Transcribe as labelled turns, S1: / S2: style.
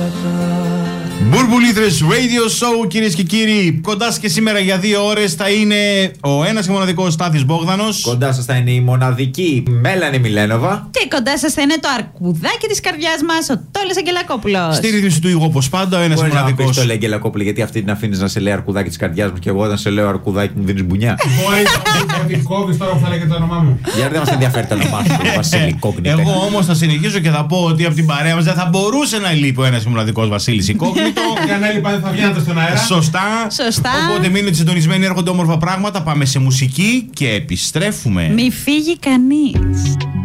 S1: Μπουρμπουλήθρες Radio Show, κυρίες και κύριοι. Κοντά σας και σήμερα για 2 ώρες θα είναι ο ένας και μοναδικός Στάθης Μπόγδανος.
S2: Κοντά σας θα είναι η μοναδική Μέλανη Μιλένοβα.
S3: Και κοντά σας θα είναι το αρκουδάκι της καρδιάς μας, ο Τόλης Αγγελακόπουλος.
S1: Στη ρύθμιση του Υγώ, όπως πάντα, ο ένας και μοναδικός.
S2: Μπορεί να πεις το Αγγελακόπουλο, γιατί αυτή την αφήνεις να σε λέει αρκουδάκι της καρδιάς μου και εγώ όταν σε λέω αρκουδάκι μου δίνεις μπουνιά.
S4: Μπορεί να κόβεις τώρα που θα λέγεται το όνομά μου.
S2: Γιατί δεν μας ενδιαφέρει το όνομά σου, Βασίλη Κόκνητο.
S1: Εγώ όμως θα συνεχίσω και θα πω ότι από την παρέα μας δεν θα μπορούσε να λείπει ο ένας και μοναδικός Βασίλης Ικόκνητο.
S4: Και αν έλειπα δεν θα βγαίνατε στον αέρα.
S1: Σωστά. Οπότε μείνετε συντονισμένοι, έρχονται όμορφα πράγματα. Πάμε σε μουσική και επιστρέφουμε.
S3: Μη φύγει κανείς.